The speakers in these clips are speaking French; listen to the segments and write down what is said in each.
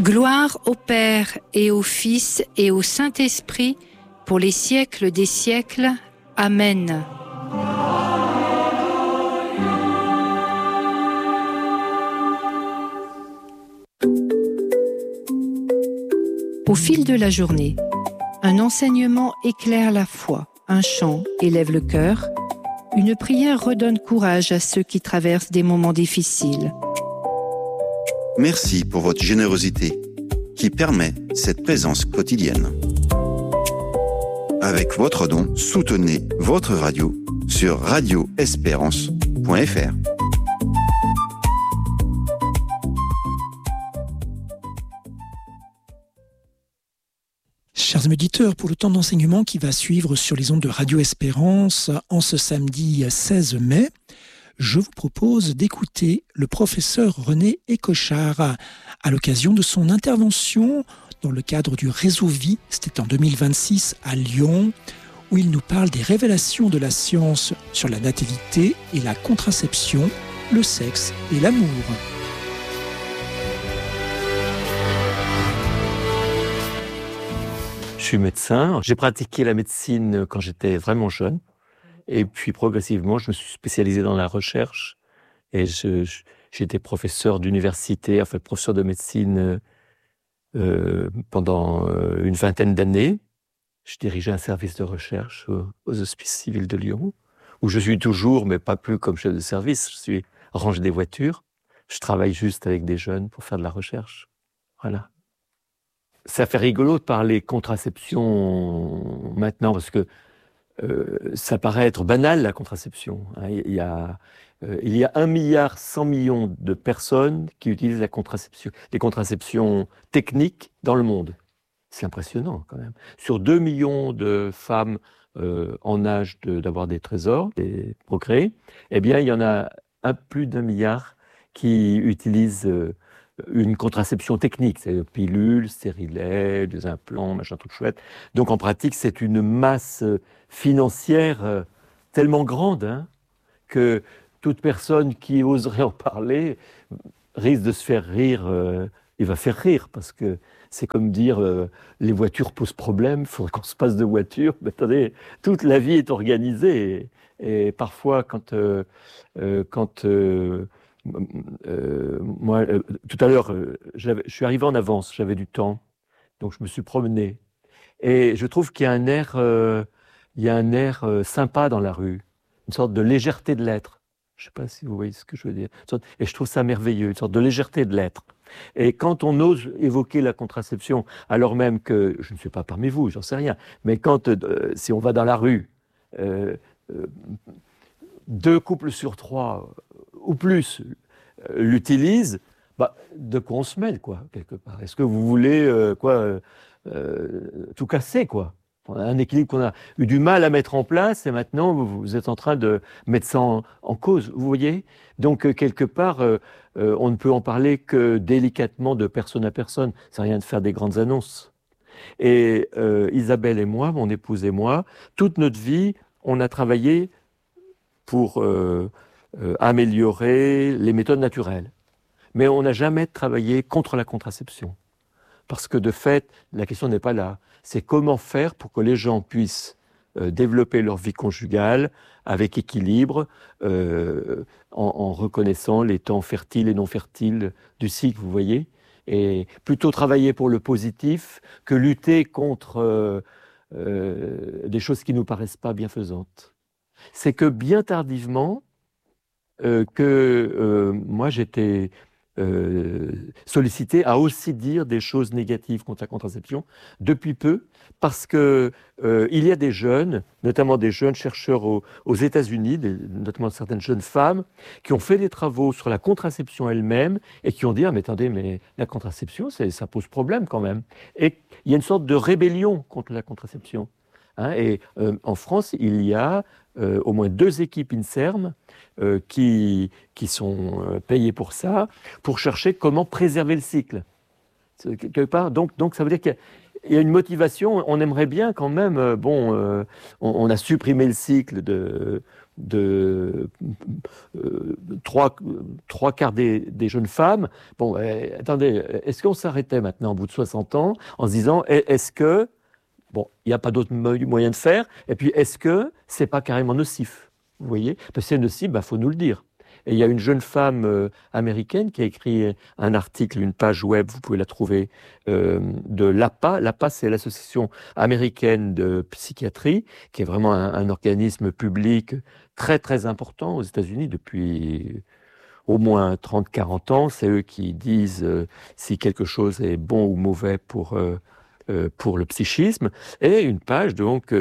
Gloire au Père et au Fils et au Saint-Esprit, pour les siècles des siècles. Amen. Au fil de la journée, un enseignement éclaire la foi, un chant élève le cœur, une prière redonne courage à ceux qui traversent des moments difficiles. Merci pour votre générosité qui permet cette présence quotidienne. Avec votre don, soutenez votre radio sur radioespérance.fr. Chers auditeurs, pour le temps d'enseignement qui va suivre sur les ondes de Radio Espérance en ce samedi 16 mai, je vous propose d'écouter le professeur René Écochard à l'occasion de son intervention dans le cadre du Réseau Vie, c'était en 2026 à Lyon, où il nous parle des révélations de la science sur la natalité et la contraception, le sexe et l'amour. Je suis médecin. J'ai pratiqué la médecine quand j'étais vraiment jeune. Et puis, progressivement, je me suis spécialisé dans la recherche. Et j'étais professeur d'université, enfin, professeur de médecine pendant une vingtaine d'années. Je dirigeais un service de recherche aux Hospices civils de Lyon, où je suis toujours, mais pas plus comme chef de service. Je suis ranger des voitures. Je travaille juste avec des jeunes pour faire de la recherche. Voilà. Ça fait rigolo de parler contraception maintenant, parce que ça paraît être banal, la contraception. Il y a 1,1 milliard de personnes qui utilisent la contraception, les contraceptions techniques dans le monde. C'est impressionnant quand même. Sur 2 millions de femmes en âge d'avoir des trésors, des procréés, eh bien il y en a plus d'1 milliard qui utilisent une contraception technique, c'est pilules, stérilets, des implants, machin tout chouette. Donc en pratique, c'est une masse financière tellement grande que toute personne qui oserait en parler risque de se faire rire. Il va faire rire parce que c'est comme dire les voitures posent problème, il faudrait qu'on se passe de voiture. Mais attendez, toute la vie est organisée et parfois quand moi, tout à l'heure, je suis arrivé en avance, j'avais du temps, donc je me suis promené. Et je trouve qu'il y a un air sympa dans la rue, une sorte de légèreté de l'être. Je ne sais pas si vous voyez ce que je veux dire. Et je trouve ça merveilleux, une sorte de légèreté de l'être. Et quand on ose évoquer la contraception, alors même que, je ne suis pas parmi vous, j'en sais rien, mais si on va dans la rue, 2 couples sur 3 ou plus l'utilisent, de quoi on se mêle, quoi, quelque part. Est-ce que vous voulez tout casser, quoi? Un équilibre qu'on a eu du mal à mettre en place et maintenant vous êtes en train de mettre ça en cause, vous voyez? Donc quelque part, on ne peut en parler que délicatement de personne à personne. C'est rien de faire des grandes annonces. Et Isabelle et moi, mon épouse et moi, toute notre vie, on a travaillé pour améliorer les méthodes naturelles. Mais on n'a jamais travaillé contre la contraception. Parce que de fait, la question n'est pas là. C'est comment faire pour que les gens puissent développer leur vie conjugale avec équilibre, en reconnaissant les temps fertiles et non fertiles du cycle, vous voyez. Et plutôt travailler pour le positif que lutter contre des choses qui ne nous paraissent pas bienfaisantes. C'est que bien tardivement, moi j'étais sollicité à aussi dire des choses négatives contre la contraception depuis peu, parce que il y a des jeunes, notamment des jeunes chercheurs aux États-Unis, notamment certaines jeunes femmes, qui ont fait des travaux sur la contraception elle-même et qui ont dit mais attendez, mais la contraception, ça pose problème quand même. Et il y a une sorte de rébellion contre la contraception. Et en France, il y a au moins 2 équipes INSERM qui sont payées pour ça, pour chercher comment préserver le cycle. Quelque part, donc ça veut dire qu'il y a une motivation. On aimerait bien quand même, on a supprimé le cycle trois quarts des jeunes femmes. Bon, attendez, est-ce qu'on s'arrêtait maintenant au bout de 60 ans en se disant, est-ce que, bon, il n'y a pas d'autre moyen de faire, et puis est-ce que c'est pas carrément nocif? Vous voyez? Parce que c'est nocif, il faut nous le dire. Et il y a une jeune femme américaine qui a écrit un article, une page web, vous pouvez la trouver, de l'APA. L'APA, c'est l'Association américaine de psychiatrie, qui est vraiment un organisme public très, très important aux États-Unis depuis au moins 30-40 ans. C'est eux qui disent si quelque chose est bon ou mauvais pour le psychisme, et une page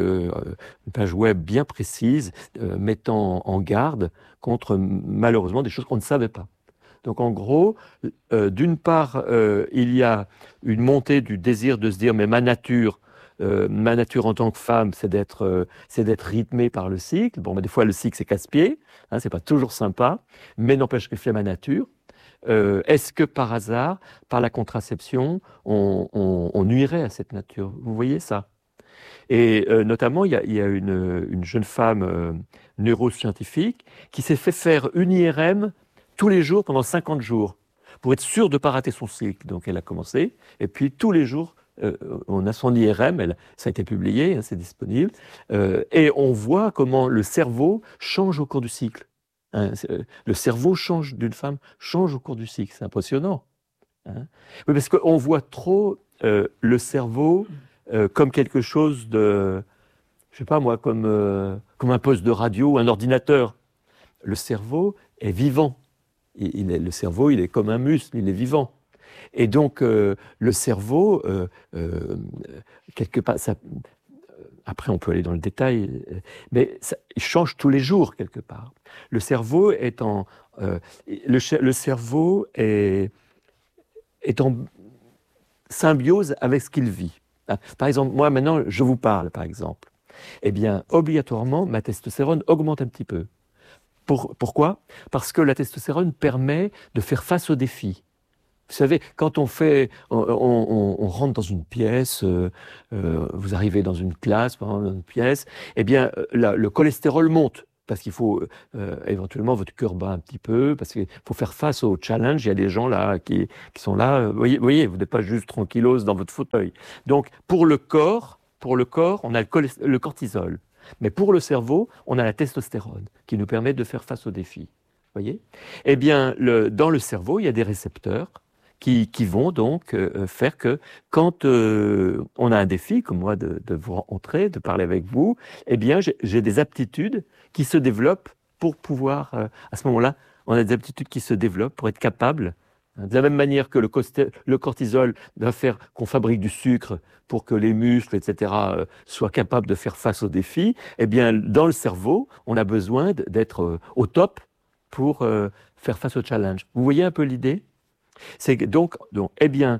web bien précise mettant en garde contre malheureusement des choses qu'on ne savait pas. Donc en gros, d'une part, il y a une montée du désir de se dire mais ma nature en tant que femme, c'est d'être rythmée par le cycle. Bon, des fois le cycle c'est casse-pied, hein, c'est pas toujours sympa, mais n'empêche que c'est ma nature. Est-ce que par hasard, par la contraception, on nuirait à cette nature? Vous voyez ça? Et notamment, il y a une jeune femme neuroscientifique qui s'est fait faire une IRM tous les jours pendant 50 jours pour être sûre de ne pas rater son cycle. Donc elle a commencé, et puis tous les jours, on a son IRM, ça a été publié, hein, c'est disponible, et on voit comment le cerveau change au cours du cycle. Hein, le cerveau d'une femme change au cours du cycle, c'est impressionnant. Hein. Oui, parce qu'on voit trop le cerveau comme quelque chose de, je sais pas moi, comme un poste de radio ou un ordinateur. Le cerveau est vivant. Le cerveau, il est comme un muscle, il est vivant. Et donc, le cerveau, quelque part, ça, après on peut aller dans le détail, mais ça, il change tous les jours, quelque part. Le cerveau est en symbiose avec ce qu'il vit. Par exemple, moi maintenant, je vous parle, par exemple. Eh bien, obligatoirement, ma testostérone augmente un petit peu. Pourquoi? Parce que la testostérone permet de faire face aux défis. Vous savez, quand on rentre dans une pièce, vous arrivez dans une classe, dans une pièce, eh bien, le cholestérol monte. Parce qu'il faut éventuellement votre cœur bat un petit peu, parce qu'il faut faire face au challenge. Il y a des gens là qui sont là. Vous voyez, vous n'êtes pas juste tranquillos dans votre fauteuil. Donc, pour le corps, on a le cortisol. Mais pour le cerveau, on a la testostérone qui nous permet de faire face aux défis. Vous voyez? Eh bien, dans le cerveau, il y a des récepteurs qui vont donc faire que quand on a un défi, comme moi, de vous rencontrer, de parler avec vous, eh bien, j'ai des aptitudes qui se développent pour pouvoir, à ce moment-là, on a des aptitudes qui se développent pour être capable, de la même manière que le cortisol doit faire qu'on fabrique du sucre pour que les muscles, etc., soient capables de faire face aux défis, eh bien, dans le cerveau, on a besoin d'être au top pour faire face au challenge. Vous voyez un peu l'idée? C'est que donc, eh bien,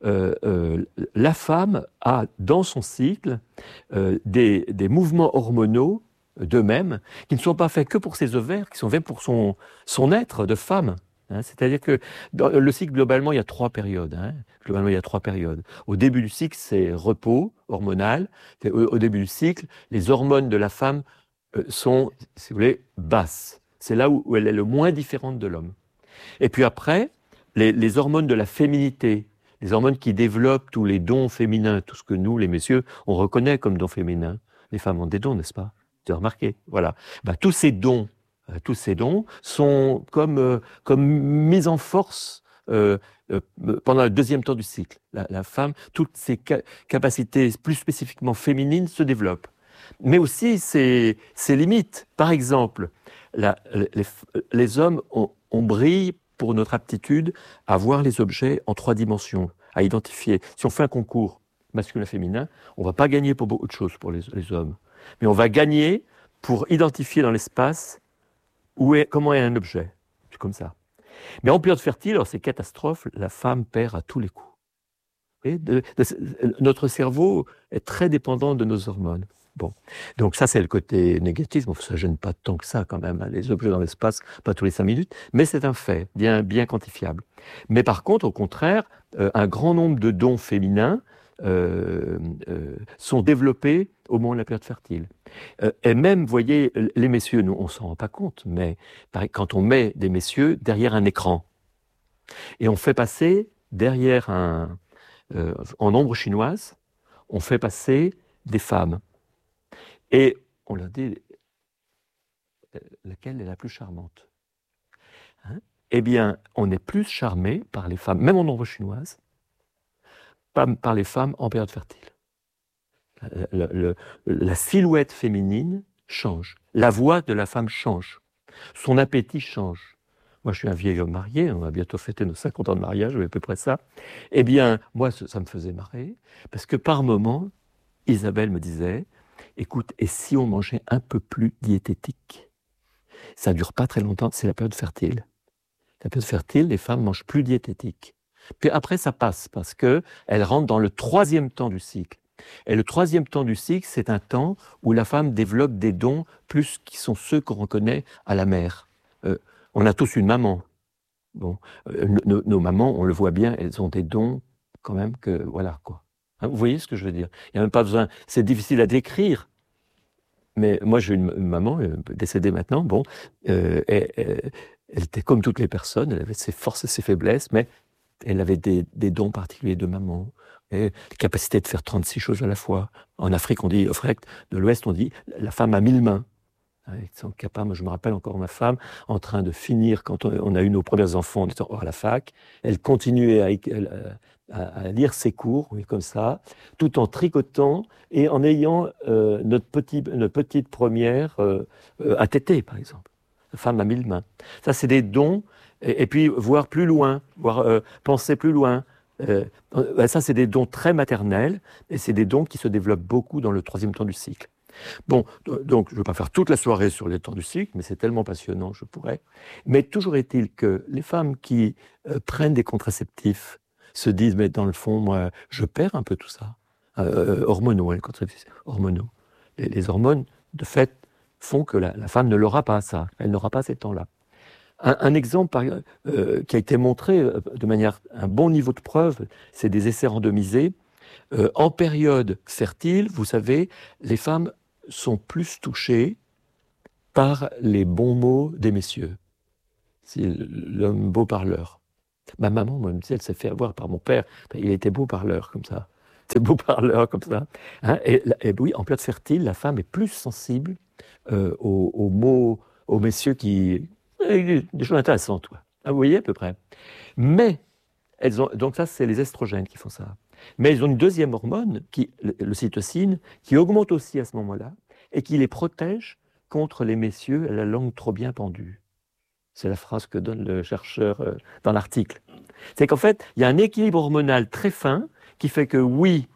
la femme a dans son cycle des mouvements hormonaux d'eux-mêmes qui ne sont pas faits que pour ses ovaires, qui sont faits pour son être de femme. Hein. C'est-à-dire que dans le cycle, globalement, il y a 3 périodes. Hein. Globalement, il y a 3 périodes. Au début du cycle, c'est repos hormonal. Au début du cycle, les hormones de la femme sont, si vous voulez, basses. C'est là où elle est le moins différente de l'homme. Et puis après, les hormones de la féminité, les hormones qui développent tous les dons féminins, tout ce que nous, les messieurs, on reconnaît comme dons féminins. Les femmes ont des dons, n'est-ce pas? Tu as remarqué? Voilà. Tous ces dons sont comme mis en force pendant le 2e temps du cycle. La femme, toutes ses capacités plus spécifiquement féminines se développent. Mais aussi ses limites. Par exemple, les hommes, on brille pour notre aptitude à voir les objets en 3 dimensions, à identifier. Si on fait un concours masculin-féminin, on ne va pas gagner pour beaucoup de choses pour les hommes. Mais on va gagner pour identifier dans l'espace comment est un objet. C'est comme ça. Mais en période fertile, alors c'est catastrophe, la femme perd à tous les coups. Et notre cerveau est très dépendant de nos hormones. Bon, donc ça c'est le côté négatif, bon, ça ne gêne pas tant que ça quand même, hein. Les objets dans l'espace, pas tous les 5 minutes, mais c'est un fait, bien quantifiable. Mais par contre, au contraire, un grand nombre de dons féminins sont développées au moment de la période fertile. Et même, vous voyez, les messieurs, nous, on ne s'en rend pas compte, mais quand on met des messieurs derrière un écran, et on fait passer derrière en ombre chinoise, on fait passer des femmes. Et on leur dit laquelle est la plus charmante. Hein? Eh bien, on est plus charmé par les femmes, même en ombre chinoise, par les femmes en période fertile. La silhouette féminine change. La voix de la femme change. Son appétit change. Moi, je suis un vieil homme marié, on va bientôt fêter nos 50 ans de mariage, à peu près ça. Eh bien, moi, ça me faisait marrer, parce que par moments, Isabelle me disait, écoute, et si on mangeait un peu plus diététique? Ça ne dure pas très longtemps, c'est la période fertile. La période fertile, les femmes mangent plus diététique. Puis après, ça passe, parce qu'elles rentrent dans le 3e temps du cycle. Et le 3e temps du cycle, c'est un temps où la femme développe des dons plus qui sont ceux qu'on reconnaît à la mère. On a tous une maman. Bon, nos mamans, on le voit bien, elles ont des dons quand même que, voilà, quoi. Hein, vous voyez ce que je veux dire? Il n'y a même pas besoin, c'est difficile à décrire. Mais moi, j'ai une maman, décédée maintenant, bon, elle était comme toutes les personnes, elle avait ses forces et ses faiblesses, mais elle avait des dons particuliers de maman, et la capacité de faire 36 choses à la fois. En Afrique, on dit, Afrique de l'Ouest, on dit, la femme a 1000 mains. Ils sont capables, je me rappelle encore ma femme, en train de finir, quand on a eu nos premiers enfants, on était à la fac, elle continuait à lire ses cours, oui, comme ça, tout en tricotant et en ayant notre petite première à téter, par exemple. La femme à 1000 mains. Ça, c'est des dons, et puis voir plus loin, penser plus loin. Ça, c'est des dons très maternels, et c'est des dons qui se développent beaucoup dans le 3e temps du cycle. Bon, donc je ne veux pas faire toute la soirée sur les temps du cycle, mais c'est tellement passionnant, je pourrais. Mais toujours est-il que les femmes qui prennent des contraceptifs se disent, mais dans le fond, moi, je perds un peu tout ça. Hormonaux, les contraceptifs hormonaux. Les hormones, de fait, font que la femme ne l'aura pas, ça. Elle n'aura pas ces temps-là. Un exemple qui a été montré de manière, un bon niveau de preuve, c'est des essais randomisés. En période fertile, vous savez, les femmes sont plus touchées par les bons mots des messieurs. C'est l'homme beau parleur. Ma maman, moi, elle s'est fait avoir par mon père. Il était beau parleur, comme ça. C'est beau parleur, comme ça. Hein, et oui, en période fertile, la femme est plus sensible aux mots, aux messieurs qui... Des choses intéressantes, quoi. Ah, vous voyez, à peu près. Mais, donc ça, c'est les estrogènes qui font ça. Mais ils ont une deuxième hormone, l'ocytocine, qui augmente aussi à ce moment-là, et qui les protège contre les messieurs à la langue trop bien pendue. C'est la phrase que donne le chercheur dans l'article. C'est qu'en fait, il y a un équilibre hormonal très fin qui fait que oui,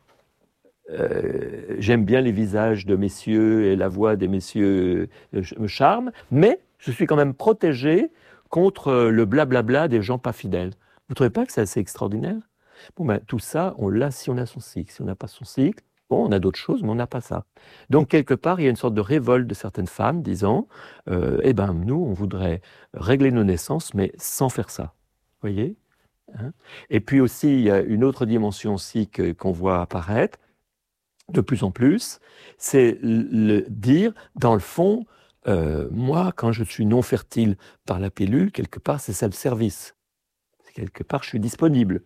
j'aime bien les visages de messieurs et la voix des messieurs me charme, mais je suis quand même protégé contre le blablabla des gens pas fidèles. Vous ne trouvez pas que c'est assez extraordinaire? Bon, ben, tout ça, on l'a si on a son cycle. Si on n'a pas son cycle, bon, on a d'autres choses, mais on n'a pas ça. Donc, quelque part, il y a une sorte de révolte de certaines femmes disant eh ben, nous, on voudrait régler nos naissances, mais sans faire ça. Vous voyez, hein? Et puis aussi, il y a une autre dimension aussi qu'on voit apparaître de plus en plus, c'est le dire, dans le fond, moi, quand je suis non fertile par la pilule, quelque part, c'est self-service. Quelque part, je suis disponible.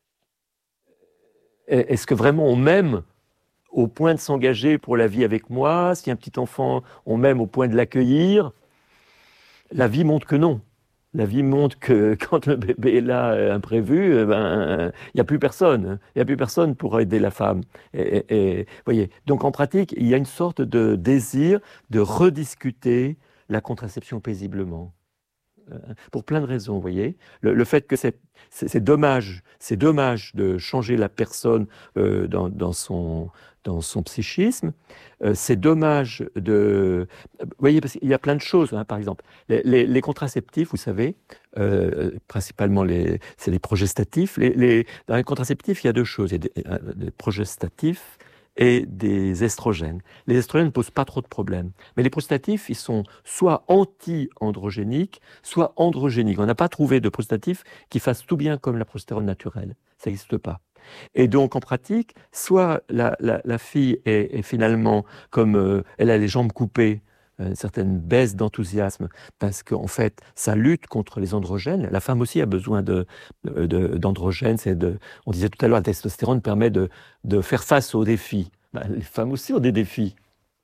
Est-ce que vraiment on m'aime au point de s'engager pour la vie avec moi? Si un petit enfant, on m'aime au point de l'accueillir? La vie montre que non. La vie montre que quand le bébé est là, imprévu, il n'y a plus personne. Il n'y a plus personne pour aider la femme. Voyez. Donc en pratique, il y a une sorte de désir de rediscuter la contraception paisiblement. Pour plein de raisons, vous voyez. Le fait que c'est dommage de changer la personne dans son psychisme. C'est dommage de... Vous voyez, parce qu'il y a plein de choses, hein, par exemple. Les contraceptifs, vous savez, principalement, c'est les progestatifs. Dans les contraceptifs, il y a deux choses. Il y a des progestatifs et des estrogènes. Les estrogènes ne posent pas trop de problèmes. Mais les prostatifs, ils sont soit anti-androgéniques, soit androgéniques. On n'a pas trouvé de prostatif qui fasse tout bien comme la progestérone naturelle. Ça n'existe pas. Et donc, en pratique, soit la fille est finalement, comme elle a les jambes coupées, une certaine baisse d'enthousiasme, parce qu'en fait, ça lutte contre les androgènes. La femme aussi a besoin d'androgènes. On disait tout à l'heure, la testostérone permet de faire face aux défis. Les femmes aussi ont des défis.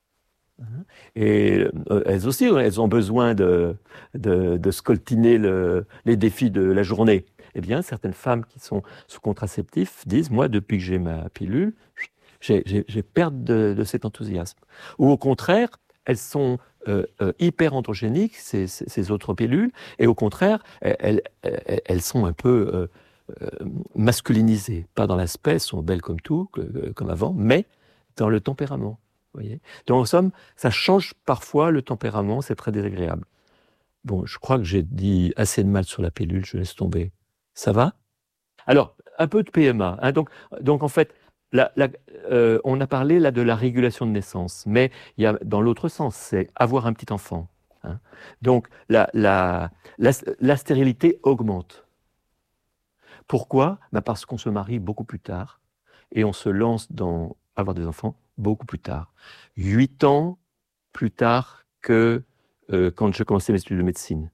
Et elles aussi, elles ont besoin de scoltiner les défis de la journée. Eh bien, certaines femmes qui sont sous contraceptif disent, moi, depuis que j'ai ma pilule, j'ai perte de cet enthousiasme. Ou au contraire, elles sont hyper androgéniques, ces autres pilules, et au contraire, elles sont un peu masculinisées. Pas dans l'aspect, elles sont belles comme tout, comme avant, mais dans le tempérament. Voyez. Donc, en somme, ça change parfois le tempérament, c'est très désagréable. Bon, je crois que j'ai dit assez de mal sur la pilule, je laisse tomber. Ça va? Alors, un peu de PMA. Hein, donc en fait, on a parlé là de la régulation de naissance, mais il y a dans l'autre sens, c'est avoir un petit enfant. Hein. Donc, la stérilité augmente. Pourquoi? Parce qu'on se marie beaucoup plus tard et on se lance dans avoir des enfants beaucoup plus tard. 8 ans plus tard que quand je commençais mes études de médecine.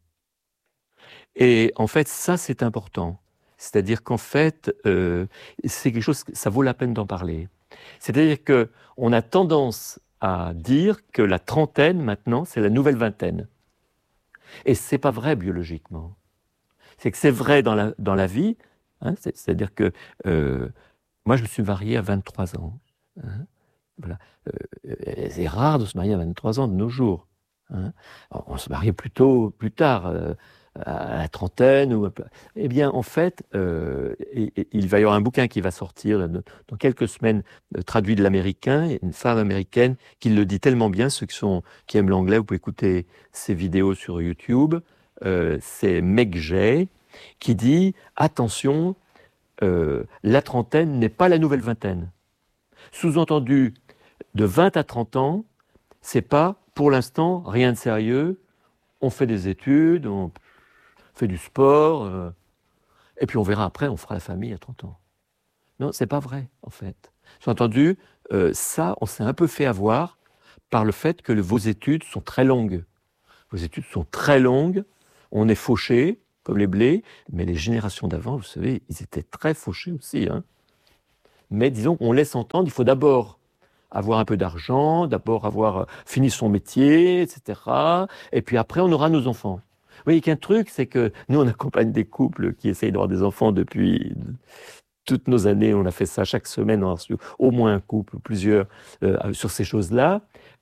Et en fait, ça, c'est important. C'est-à-dire qu'en fait, c'est quelque chose, ça vaut la peine d'en parler. C'est-à-dire qu'on a tendance à dire que la trentaine, maintenant, c'est la nouvelle vingtaine. Et ce n'est pas vrai biologiquement. C'est que c'est vrai dans la vie. Hein, c'est-à-dire que moi, je me suis marié à 23 ans. Hein, voilà. C'est rare de se marier à 23 ans de nos jours. Hein. On se mariait plutôt plus tard, à la trentaine. Eh bien, en fait, il va y avoir un bouquin qui va sortir dans quelques semaines, traduit de l'américain, une femme américaine qui le dit tellement bien. Ceux qui aiment l'anglais, vous pouvez écouter ses vidéos sur YouTube. C'est Meg Jay qui dit « Attention, la trentaine n'est pas la nouvelle vingtaine ». Sous-entendu, de 20 à 30 ans, c'est pas, pour l'instant, rien de sérieux. On fait des études, on fait du sport, et puis on verra après, on fera la famille à 30 ans. Non, c'est pas vrai, en fait. Sous-entendu, ça, on s'est un peu fait avoir par le fait que vos études sont très longues. Vos études sont très longues, on est fauchés, comme les blés, mais les générations d'avant, vous savez, ils étaient très fauchés aussi, hein. Mais disons qu'on laisse entendre, il faut d'abord avoir un peu d'argent, d'abord avoir fini son métier, etc. Et puis après, on aura nos enfants. Vous voyez qu'un truc, c'est que nous, on accompagne des couples qui essayent d'avoir des enfants depuis toutes nos années. On a fait ça chaque semaine, on a reçu au moins un couple, plusieurs, sur ces choses-là.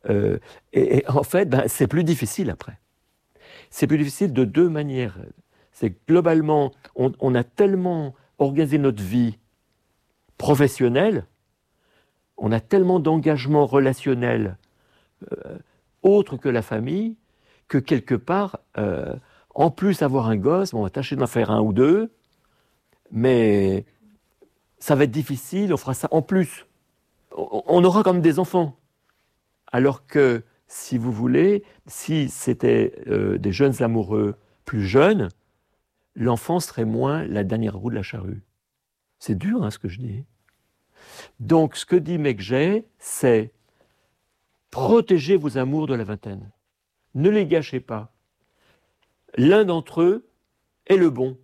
Et en fait, c'est plus difficile après. C'est plus difficile de deux manières. C'est que globalement, on a tellement organisé notre vie professionnelle, on a tellement d'engagement relationnel autre que la famille, que quelque part, en plus avoir un gosse, on va tâcher d'en faire un ou deux, mais ça va être difficile, on fera ça en plus. On aura quand même des enfants. Alors que, si vous voulez, si c'était des jeunes amoureux plus jeunes, l'enfant serait moins la dernière roue de la charrue. C'est dur, hein, ce que je dis. Donc, ce que dit Meg Jay, c'est protégez vos amours de la vingtaine. Ne les gâchez pas. L'un d'entre eux est le bon.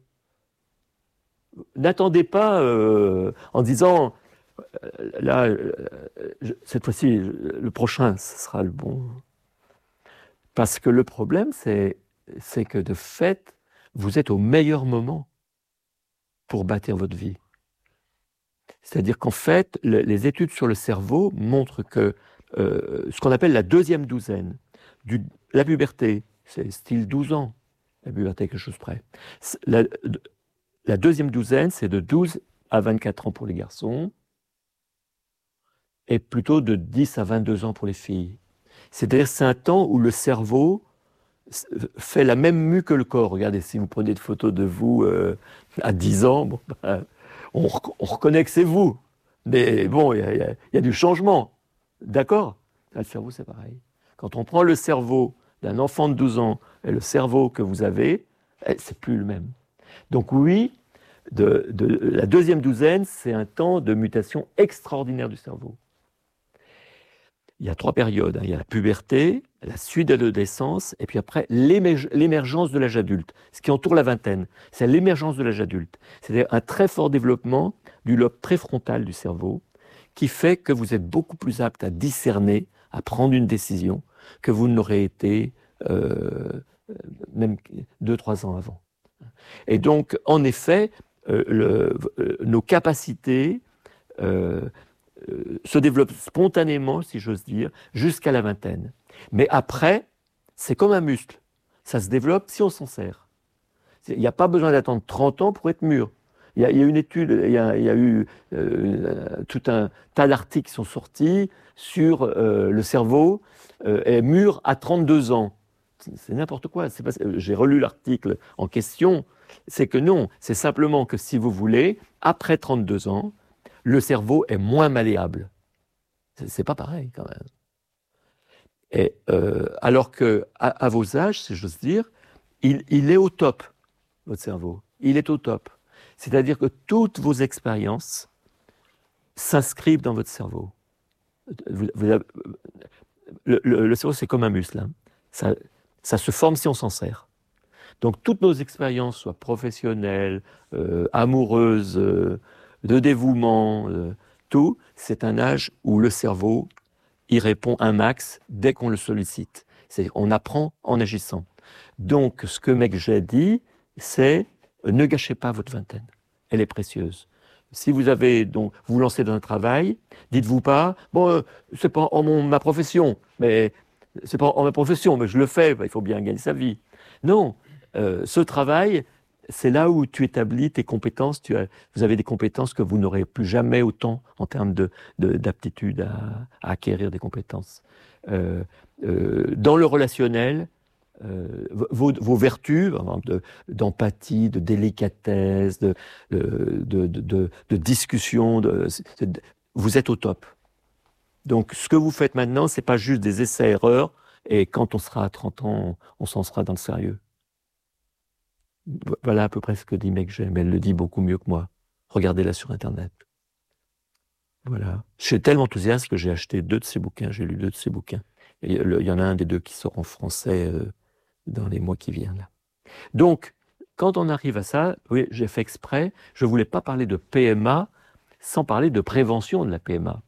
N'attendez pas en disant, là, cette fois-ci, le prochain, ce sera le bon. Parce que le problème, c'est que de fait, vous êtes au meilleur moment pour bâtir votre vie. C'est-à-dire qu'en fait, les études sur le cerveau montrent que ce qu'on appelle la deuxième douzaine, la puberté, c'est style 12 ans, la puberté quelque chose près. La deuxième douzaine, c'est de 12 à 24 ans pour les garçons, et plutôt de 10 à 22 ans pour les filles. C'est-à-dire c'est un temps où le cerveau fait la même mue que le corps. Regardez, si vous prenez des photos de vous à 10 ans, on reconnaît que c'est vous. Mais bon, il y a du changement. D'accord? Le cerveau, c'est pareil. Quand on prend le cerveau d'un enfant de 12 ans et le cerveau que vous avez, c'est plus le même. Donc oui, la deuxième douzaine, c'est un temps de mutation extraordinaire du cerveau. Il y a 3 périodes. Il y a la puberté, la suite de l'adolescence, et puis après l'émergence de l'âge adulte. Ce qui entoure la vingtaine, c'est l'émergence de l'âge adulte. C'est-à-dire un très fort développement du lobe préfrontal du cerveau, qui fait que vous êtes beaucoup plus apte à discerner, à prendre une décision, que vous n'aurez été même 2-3 ans avant. Et donc, en effet, nos capacités se développent spontanément, si j'ose dire, jusqu'à la vingtaine. Mais après, c'est comme un muscle. Ça se développe si on s'en sert. Il n'y a pas besoin d'attendre 30 ans pour être mûr. Il y a une étude, il y a eu tout un tas d'articles qui sont sortis sur le cerveau est mûr à 32 ans. C'est n'importe quoi. J'ai relu l'article en question. C'est que non, c'est simplement que si vous voulez, après 32 ans, le cerveau est moins malléable. C'est pas pareil quand même. Et, alors qu'à vos âges, si j'ose dire, il est au top, votre cerveau. Il est au top. C'est-à-dire que toutes vos expériences s'inscrivent dans votre cerveau. Le cerveau, c'est comme un muscle. Hein. Ça se forme si on s'en sert. Donc toutes nos expériences, soit professionnelles, amoureuses, de dévouement, tout, c'est un âge où le cerveau y répond un max dès qu'on le sollicite. On apprend en agissant. Donc ce que McGee dit, c'est ne gâchez pas votre vingtaine. Elle est précieuse. Si vous vous lancez dans un travail, dites-vous pas, bon, c'est pas en ma profession, mais c'est pas en ma profession, mais je le fais, il faut bien gagner sa vie. Non, ce travail, c'est là où tu établis tes compétences. Vous avez des compétences que vous n'aurez plus jamais autant en termes d'aptitude à acquérir des compétences. Dans le relationnel, vos vertus d'empathie, de délicatesse, de discussion, vous êtes au top. Donc ce que vous faites maintenant, c'est pas juste des essais-erreurs, et quand on sera à 30 ans, on s'en sera dans le sérieux. Voilà à peu près ce que dit McGee, mais elle le dit beaucoup mieux que moi. Regardez-la sur Internet. Voilà. Je suis tellement enthousiaste que j'ai acheté 2 de ses bouquins, j'ai lu 2 de ses bouquins. Et il y en a un des 2 qui sort en français dans les mois qui viennent. Là. Donc, quand on arrive à ça, oui, j'ai fait exprès, je ne voulais pas parler de PMA sans parler de prévention de la PMA.